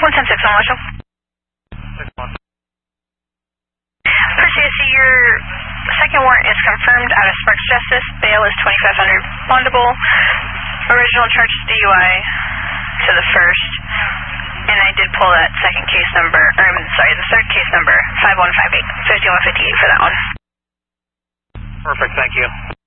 110-6 on Marshall. 6-1. Perseus, your second warrant is confirmed out of Sparks Justice. Bail is $2,500 bondable. Original charge DUI to the first. And I did pull that second case number, the third case number, 5158, 5158 for that one. Perfect, thank you.